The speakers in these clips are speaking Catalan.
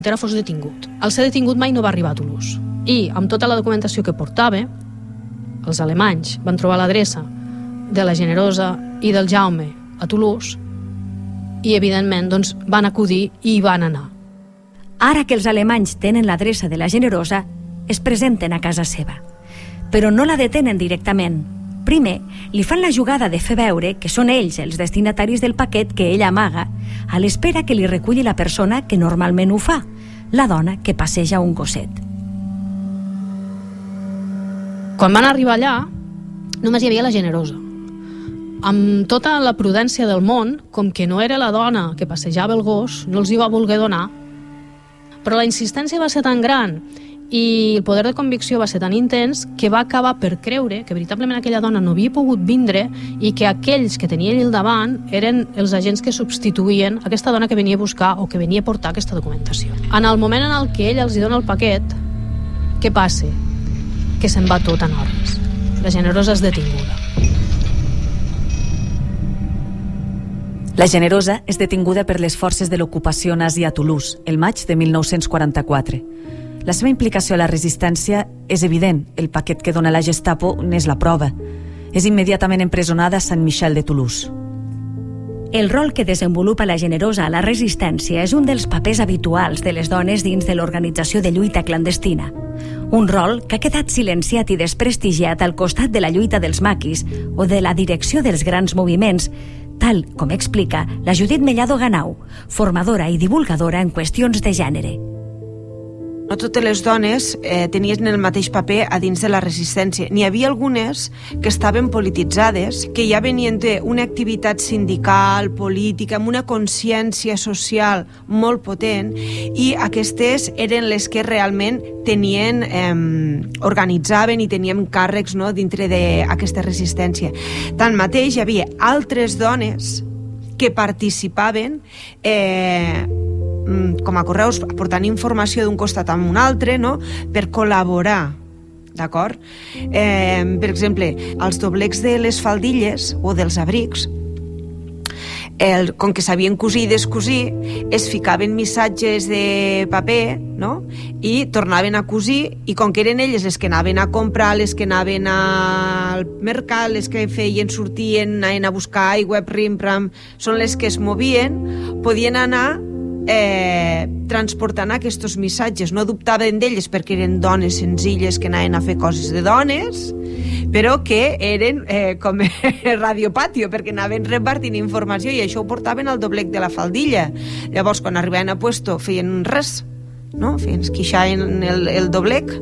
fos detingut. Al ser detingut mai no va arribar a Toulouse. I, amb tota la documentació que portava, els alemanys van trobar l'adreça de la Generosa i del Jaume a Toulouse i, evidentment, doncs, van acudir i hi van anar. Ara que els alemanys tenen l'adreça de la Generosa, es presenten a casa seva. Però no la detenen directament. Primer, li fan la jugada de fer veure que són ells els destinataris del paquet que ella amaga, a l'espera que li reculli la persona que normalment ho fa, la dona que passeja un gosset. Quan van arribar allà, només hi havia la Generosa. Amb tota la prudència del món, com que no era la dona que passejava el gos, no els hi va voler donar. Però la insistència va ser tan gran i el poder de convicció va ser tan intens que va acabar per creure que veritablement aquella dona no havia pogut vindre i que aquells que tenia ell al davant eren els agents que substituïen aquesta dona que venia a buscar o que venia a portar aquesta documentació. En el moment en el que ell els hi dona el paquet, què passa? Que se'n va tot en hores. La Generosa és detinguda. La Generosa és detinguda per les forces de l'ocupació nazi a Toulouse, el maig de 1944. La seva implicació a la resistència és evident. El paquet que dona la Gestapo n'és la prova. És immediatament empresonada a Saint-Michel de Toulouse. El rol que desenvolupa la Generosa a la resistència és un dels papers habituals de les dones dins de l'organització de lluita clandestina. Un rol que ha quedat silenciat i desprestigiat al costat de la lluita dels maquis o de la direcció dels grans moviments, tal com explica la Judit Mellado Ganau, formadora i divulgadora en qüestions de gènere. No totes les dones tenien el mateix paper a dins de la resistència. N'hi havia algunes que estaven polititzades, que ja venien d'una activitat sindical, política, amb una consciència social molt potent, i aquestes eren les que realment tenien, organitzaven i tenien càrrecs, no, dintre d'aquesta resistència. Tanmateix, hi havia altres dones que participaven com a correus, aportant informació d'un costat a un altre, no?, per col·laborar, d'acord? Per exemple, els doblecs de les faldilles o dels abrics, com que sabien cosir i descosir, es ficaven missatges de paper, no?, i tornaven a cosir, i com que eren elles les que anaven a comprar, les que anaven al mercat, les que feien, sortien, anaven a buscar aigua, prim-pram, són les que es movien, podien anar transportant aquests missatges. No dubtaven d'elles perquè eren dones senzilles que anaven a fer coses de dones, però que eren com radiopatio, perquè anaven repartint informació, i això ho portaven al doblec de la faldilla. Llavors, quan arribaven a puesto, feien res, no? Esquixaven el doblec,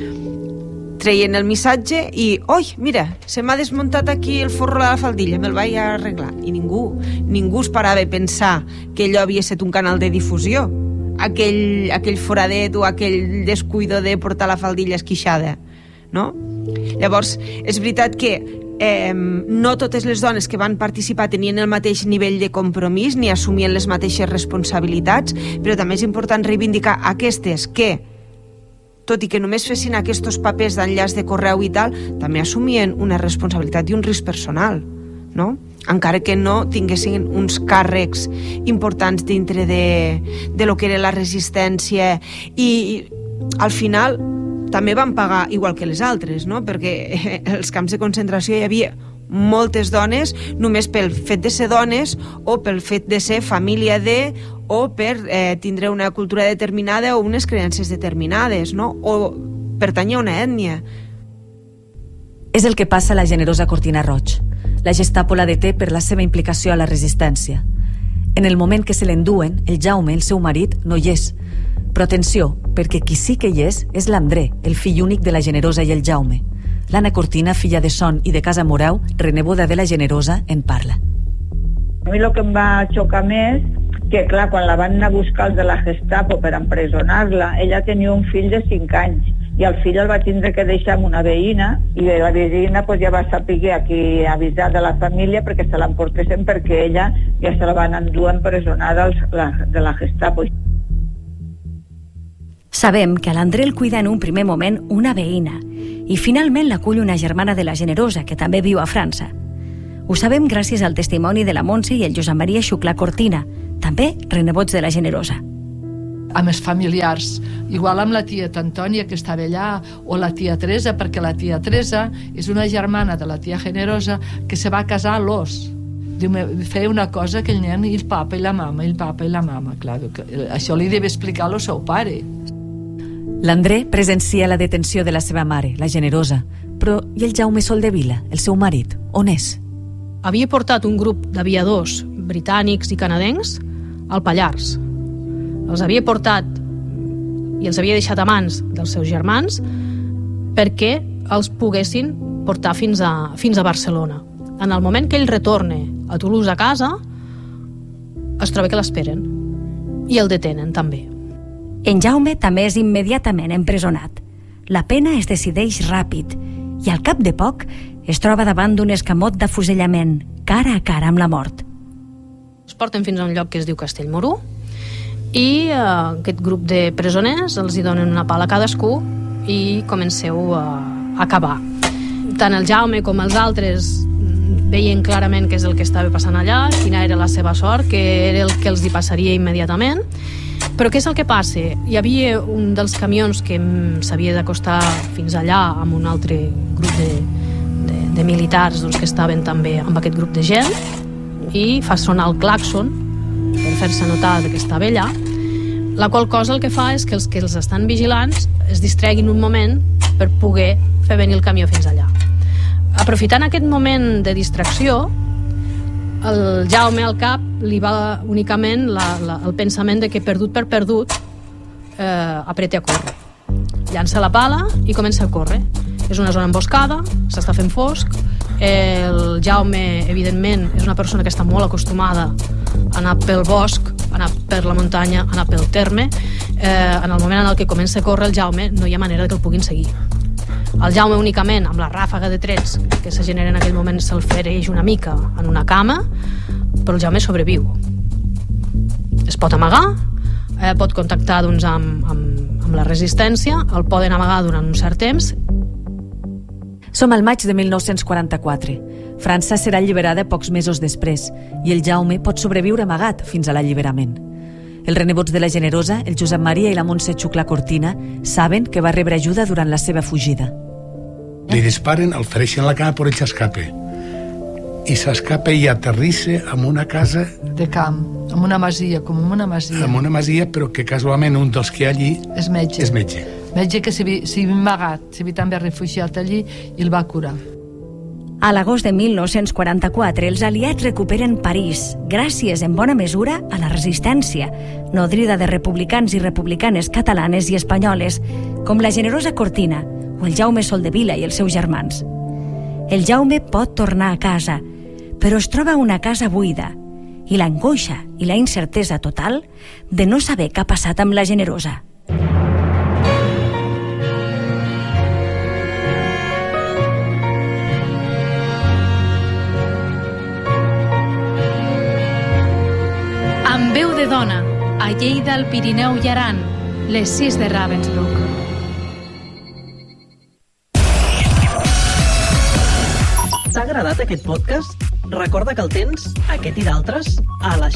treien el missatge i, oi, mira, se m'ha desmuntat aquí el forro de la faldilla, me'l vaig arreglar. I ningú es parava a pensar que allò havia estat un canal de difusió, aquell foradet o aquell descuido de portar la faldilla esquixada, no? Llavors, és veritat que no totes les dones que van participar tenien el mateix nivell de compromís ni assumien les mateixes responsabilitats, però també és important reivindicar aquestes que, tot i que només fessin aquests papers d'enllaç de correu i tal, també assumien una responsabilitat i un risc personal, no? Encara que no tinguessin uns càrrecs importants dintre de lo que era la resistència, i al final també van pagar igual que les altres, no? Perquè als camps de concentració hi havia moltes dones només pel fet de ser dones o pel fet de ser família de, o per tindre una cultura determinada o unes creences determinades, no? O pertanyia a una ètnia. És el que passa a la Generosa Cortina Roig. La Gestapo la deté per la seva implicació a la resistència. En el moment que se l'enduen, el Jaume, el seu marit, no hi és. Però atenció, perquè qui sí que hi és l'André, el fill únic de la Generosa i el Jaume. L'Anna Cortina, filla de Son i de Casa Morau, reneboda de la Generosa, en parla. A mi el que em va xocar més, que clar, quan la van anar a buscar els de la Gestapo per empresonar-la, ella tenia un fill de 5 anys, i el fill el va tindre que deixar amb una veïna, i la veïna ja va saber aquí avisar de la família perquè se l'emportessin, perquè ella ja se la van endur empresonada de la Gestapo. Sabem que a l'André el cuida en un primer moment una veïna i finalment l'acull una germana de la Generosa, que també viu a França. Ho sabem gràcies al testimoni de la Montse i el Josep Maria Xuclà Cortina, també renebots de la Generosa. amb els familiars, igual amb la tia Antònia que estava allà, o la tia Teresa, perquè la tia Teresa és una germana de la tia Generosa que se va casar a l'Os. Feia una cosa que el nen i el papa i la mama, clar, això li deve explicar al seu pare. L'André presencia la detenció de la seva mare, la Generosa, però i el Jaume Soldevila, el seu marit, on és? Havia portat un grup d'aviadors britànics i canadencs al Pallars. Els havia portat i els havia deixat a mans dels seus germans perquè els poguessin portar fins a Barcelona. En el moment que ell retorna a Toulouse a casa, es troba que l'esperen i el detenen també. En Jaume també és immediatament empresonat. La pena es decideix ràpid i al cap de poc es troba davant d'un escamot d'afusellament, cara a cara amb la mort. Es porten fins a un lloc que es diu Castellmorú i aquest grup de presoners els hi donen una pala a cadascú i comenceu a acabar. Tant el Jaume com els altres veien clarament què és el que estava passant allà, quina era la seva sort, que era el que els hi passaria immediatament. Però què és el que passa? Hi havia un dels camions que s'havia d'acostar fins allà amb un altre grup de militars que estaven també amb aquest grup de gent i fa sonar el clàxon per fer-se notar que estava allà, la qual cosa el que fa és que els que els estan vigilants es distreguin un moment per poder fer venir el camió fins allà. Aprofitant aquest moment de distracció, el Jaume al cap li va únicament el pensament de que perdut per perdut apreta a córrer. Llança la pala i comença a córrer. És una zona emboscada, s'està fent fosc, el Jaume evidentment és una persona que està molt acostumada a anar pel bosc, a anar per la muntanya, a anar pel terme. En el moment en el que comença a córrer el Jaume no hi ha manera que el puguin seguir. El Jaume únicament, amb la ràfaga de trets que se genera en aquell moment, se'l fereix una mica en una cama, però el Jaume sobreviu. Es pot amagar, pot contactar amb la resistència, el poden amagar durant un cert temps. Som al maig de 1944. França serà alliberada pocs mesos després i el Jaume pot sobreviure amagat fins a l'alliberament. Els renebots de la Generosa, el Josep Maria i la Montse Xucla Cortina, saben que va rebre ajuda durant la seva fugida. Li disparen, el fereixen la cama, però ell s'escapa. I s'escapa i aterrissa en una casa... De camp, en una masia, com en una masia. En una masia, però que casualment un dels que hi ha allí... És metge. És metge. Metge que s'hi va amagat, s'hi també refugiat allí i el va curar. A l'agost de 1944, els aliats recuperen París, gràcies en bona mesura a la resistència, nodrida de republicans i republicanes catalanes i espanyoles, com la Generosa Cortina o el Jaume Soldevila i els seus germans. El Jaume pot tornar a casa, però es troba una casa buida, i l'angoixa i la incertesa total de no saber què ha passat amb la Generosa. Amb veu de dona, a Lleida, al Pirineu i Aran, les 6 de Ravensbrück. T'ha agradat aquest podcast? Recorda que el tens, aquest i d'altres, a la